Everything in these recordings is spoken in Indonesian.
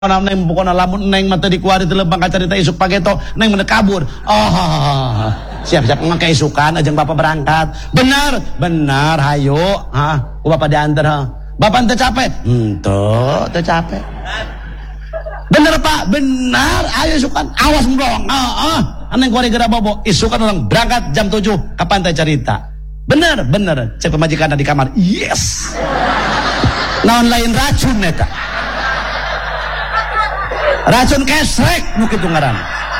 neng pokoknya lamun neng mata dikuari teu lembang kacarita isuk pageto neng mana kabur. Siap-siap ngake isukan ajeng bapak berangkat. Benar hayo ku bapak diantar bapak teu capek teu capek. Bener pak, benar ayo isukan awas mendong neng kuari geura bobo isukan orang berangkat jam 7 ke pantai Carita. Bener cek pemajikan di kamar. Yes naon lain racun eta, racun kesrek nu kitu ngaran.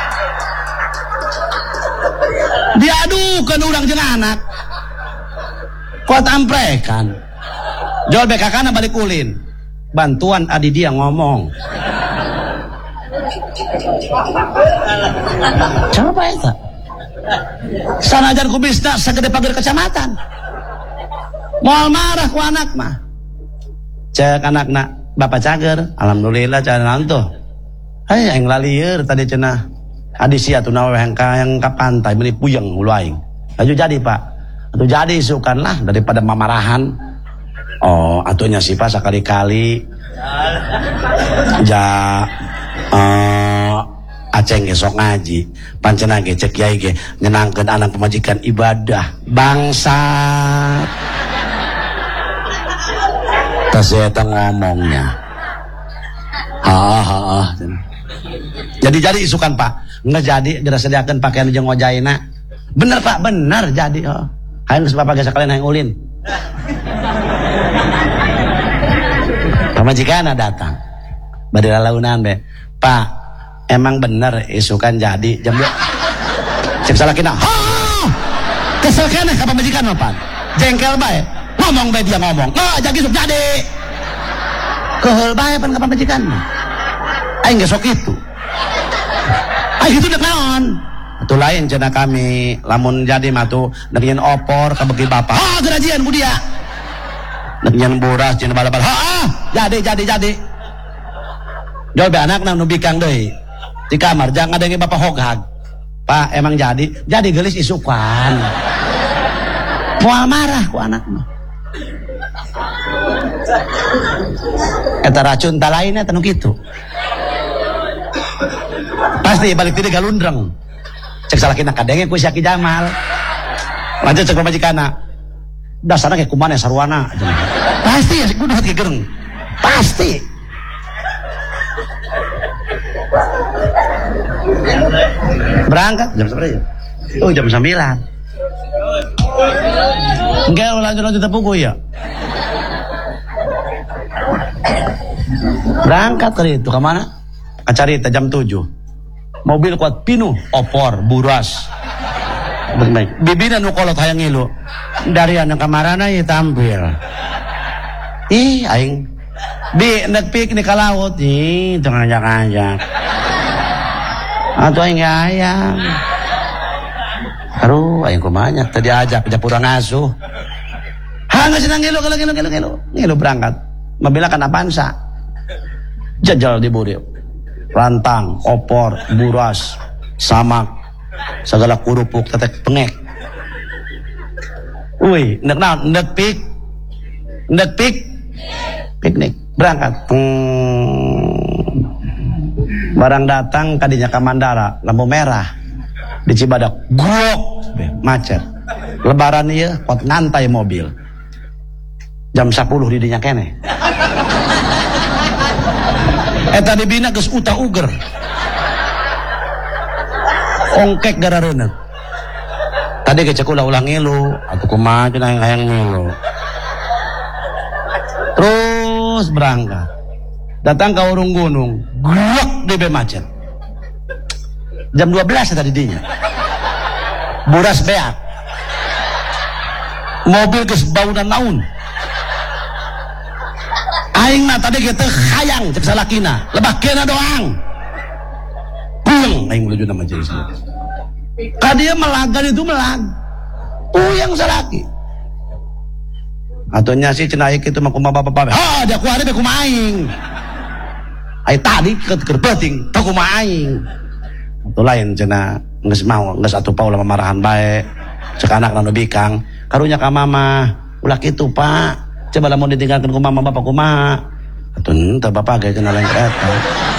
Diadukeun urang jeung anak kuat amprekan jol bekakana balik ulin bantuan adi dia ngomong coba eta sanajan ku bisna sagede pager kecamatan moal marah ku anak mah cek anakna bapak cager alhamdulillah canan tuh yang lalieur tadi cenah adisia tuh nawe yang ka pantai beli puyeng ulu aing aju jadi pak atuh jadi isukan lah daripada mamarahan atuhnya sih pak sekali-kali aceng esok ngaji pancena ge cek kiai ge nyenangkeun anak pemajikan ibadah bangsat tas eta ngomongnya jadi isukan pak nggak jadi geura sediakeun pakaian jeung ngojaina. Bener pak bener jadi hayang geus bapak sekalian hayang ulin pamajikanna datang bade lalaunan be pak emang bener isukan jadi jam 2 cek salakina kesel keneh ka pamajikan mah pak jengkel bae ngomong bae dia ngomong jadi isuk jadi keheul bae pan ka pamajikan mah aing geus sok kitu aing kitu dek naon atuh lain cenah kami lamun jadi mah tuh nepian opor ka beuki bapak gerajian ku dia nepian boras cenah bala-bala jadi jol be anakna nu bikang deui di kamar jangan ada yang bapak hoghag pak emang jadi gelis isukan moal marah ku anak mah eta racun ta lain eta nu kitu pasti balik tadi galundreng cek salakina kadenge ku si Aki Jamal lanjut cek pamajikanna dasarna kayak kumaneh sarwana pasti ya kudu hati gereng pasti berangkat jam berapa ya? Jam 9 enggak lanjut tepuku ya berangkat kali itu kemana? Ke Carita jam 7 mobil kuat pinuh opor buras bibina nu kolot hayang ngilu dari anak kamarana ieu tampil aing bi nek piknik ka laut teu ngajak-ngajak atuh aing hayang aduh aing kumaha teu diajak japura ngasuh geus ngilu berangkat mobilna kan Avanza jajal diburi rantang, opor, buras, samak, segala kurupuk, tetek pengek. Nek piknik, berangkat. Barang datang kadinya ka Mandara, lampu merah. Di Cibadak, grok, macet. Lebaran ieu pot ngantai mobil. Jam 10 di dinya keneh. Eta dibina geus utah uger ongkek garareuna tadi ke cek ulah ngilu atuh kumaha cenah hayang ngilu terus berangkat datang ka urung gunung glok DB macet jam 12 tadi dinya buras beak mobil geus bauna naun aing mah tadi kita hayang cek salakina lebah kena doang puyeng aing menuju nama majelis kadia melagan itu puyeng salaki atunya si cenah kitu mah kumaha bapak dia kuari be kumaha aing ai tadi keur penting teu kumaha aing atuh lain cenah geus atuh paula mamarahan bae cek anakna nu bikang karunya ka mama ulah kitu pak coba lamun ditinggalkan ku mama bapak kumaha atuh teu bapak ge kenal yang eta